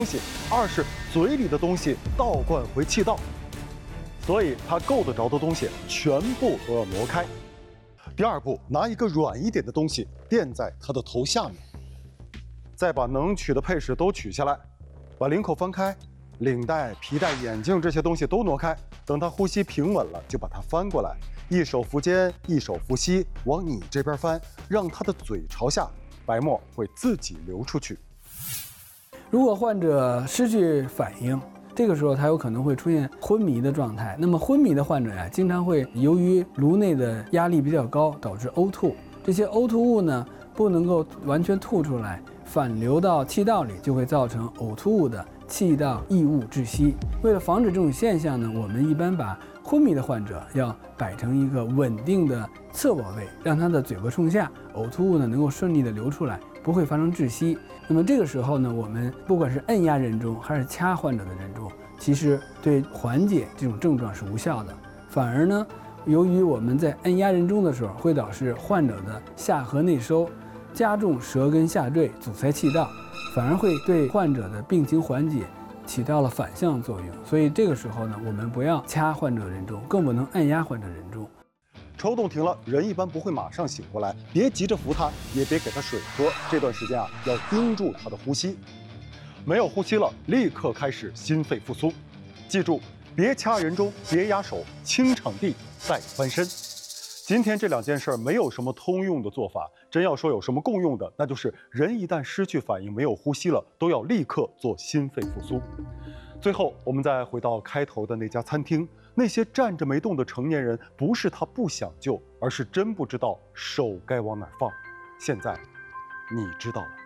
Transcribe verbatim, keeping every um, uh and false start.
东西，二是嘴里的东西倒灌回气道，所以它够得着的东西全部都要挪开。第二步，拿一个软一点的东西垫在它的头下面，再把能取的配饰都取下来，把领口翻开，领带、皮带、眼镜这些东西都挪开。等他呼吸平稳了，就把它翻过来，一手扶肩，一手扶膝，往你这边翻，让他的嘴朝下，白沫会自己流出去。 如果患者失去反应，这个时候他有可能会出现昏迷的状态。那么昏迷的患者呀，经常会由于颅内的压力比较高，导致呕吐。这些呕吐物呢，不能够完全吐出来，反流到气道里，就会造成呕吐物的气道异物窒息。为了防止这种现象呢，我们一般把昏迷的患者要摆成一个稳定的侧卧位，让他的嘴巴冲下，呕吐物呢能够顺利的流出来，不会发生窒息。那么这个时候呢，我们不管是按压人中还是掐患者的人中，其实对缓解这种症状是无效的，反而呢，由于我们在按压人中的时候，会导致患者的下颌内收，加重舌根下坠，阻塞气道，反而会对患者的病情缓解起到了反向作用。所以这个时候呢，我们不要掐患者人中，更不能按压患者人中。 抽动停了，人一般不会马上醒过来，别急着扶他，也别给他水喝。这段时间啊，要盯住他的呼吸。没有呼吸了，立刻开始心肺复苏。记住，别掐人中，别压手，清场地再翻身。今天这两件事没有什么通用的做法，真要说有什么共用的，那就是人一旦失去反应，没有呼吸了，都要立刻做心肺复苏。最后，我们再回到开头的那家餐厅，那些站着没动的成年人，不是他不想救，而是真不知道手该往哪儿放。现在，你知道了。